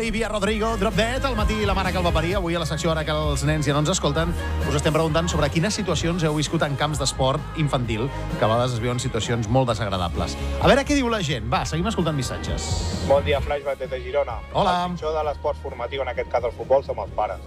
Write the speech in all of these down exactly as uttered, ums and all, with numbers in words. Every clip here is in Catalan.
Olivia Rodrigo, Drop Dead, al matí la mare que el va parir. Avui a la secció, ara que els nens ja no ens escolten, us estem preguntant sobre quines situacions heu viscut en camps d'esport infantil, que a vegades es viuen situacions molt desagradables. A veure què diu la gent. Va, seguim escoltant missatges. Bon dia, Flashback des de Girona. Hola. El pitjor de l'esport formatiu, en aquest cas el futbol, som els pares.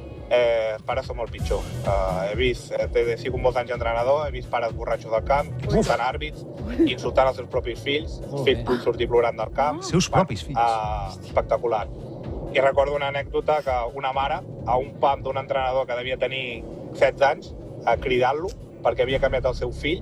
Eh, els pares som el pitjor. Uh, he vist, eh, he sigut molts anys entrenador, he vist pares borratxos del camp, insultant àrbits, insultant els seus propis fills, fills puc sortir plorant del camp. Seus propis fills? Uh, espectacular. I recordo una anècdota que una mare, a un pam d'un entrenador que devia tenir setze anys, uh, cridant-lo perquè havia canviat el seu fill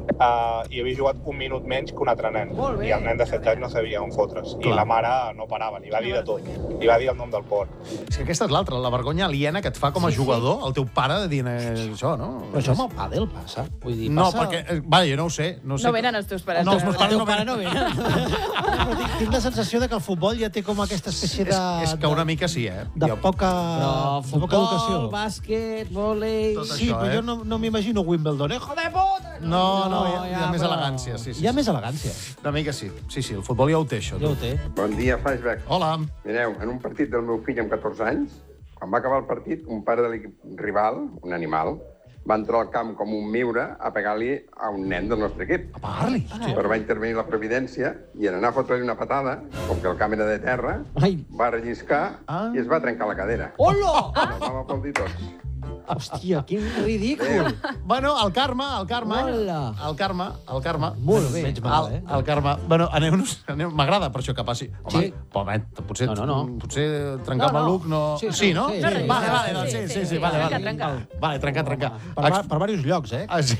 uh, i havia jugat un minut menys que un altre nen. I el nen de setze anys no sabia on fotre's. I la mare no parava, li va dir de tot. Li va dir el nom del porc. És que aquesta és l'altra, la vergonya aliena que et fa com a sí, jugador, sí. El teu pare dient eh, això, no? Però això amb el pàdel passa. Vull dir, no, passa... perquè... Eh, va, jo no ho sé. No, sé no venen els teus pares. No, els meus pares no venen. No venen. Però tinc, tinc la sensació de que el futbol ja té com aquesta espècie de... És, és que una mica sí, eh? De jo... poca, però de futbol, poca educació. bàsquet, vòlei... Tot Sí, això, però eh? jo no, no m'imagino Wimbledon, eh? Joder, puta! No, no, hi ha, hi ha ja, més però... elegància. Sí, sí, Hi ha sí. més elegància. Una mica sí. Sí, sí, el futbol ja ho té, això. Ja ho té. Bon dia, Flashback. Hola. Mireu, en un partit del meu fill amb catorze anys, quan va acabar el partit, un pare de l'equip rival, un animal, va entrar al camp com un miure a pegar-li a un nen del nostre equip. A pagar-li? Però va intervenir la Providència i en anar a fotre-li una patada, com que el camp era de terra, Ai. va relliscar Ah. i es va trencar la cadera. Hola! El vam aplaudir tots. Hòstia, quin ridícul. Bueno, el karma, el karma. Hola. El karma, el karma. Molt bé. Menys mal, El, eh? el karma. Bueno, aneu-nos... Aneu, m'agrada per això que passi. Home, Sí. pomet, potser, No, no, no. potser trencar No, no. maluc no... Sí, sí, sí, no? sí, Sí, sí. Vale, vale, doncs sí, Sí, sí, sí, sí, sí. vale, vale. Trencar, Vale, trencar, trencar. Per, va- per diversos llocs, eh? Ex...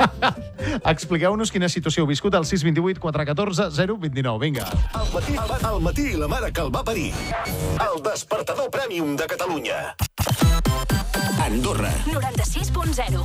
Expliqueu-nos quina situació heu viscut al sis dos vuit quatre un quatre zero dos nou. Vinga. Al matí, al matí la mare que el va parir. El despertador Premium de Catalunya. Andorra. noranta-sis punt zero.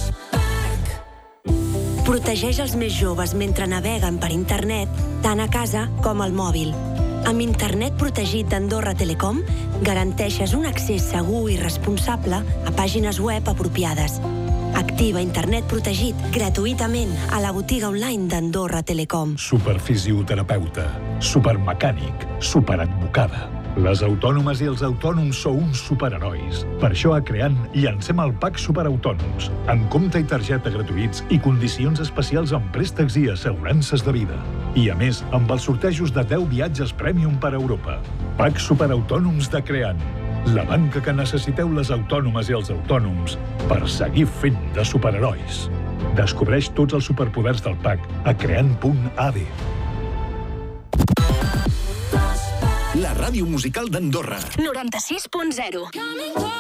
Protegeix els més joves mentre naveguen per internet, tant a casa com al mòbil. Amb Internet protegit d'Andorra Telecom, garanteixes un accés segur i responsable a pàgines web apropiades. Activa Internet protegit gratuïtament a la botiga online d'Andorra Telecom. Superfisioterapeuta, supermecànic, superadvocada. Les autònomes i els autònoms sou uns superherois. Per això a Creant llancem el Pack Superautònoms, amb compte i targeta gratuïts i condicions especials en préstecs i assegurances de vida. I a més, amb els sortejos de deu viatges Premium per Europa. Pack Superautònoms de Creant. La banca que necessiteu les autònomes i els autònoms per seguir fent de superherois. Descobreix tots els superpoders del Pack a creant punt a d. La ràdio musical d'Andorra. noranta-sis punt zero.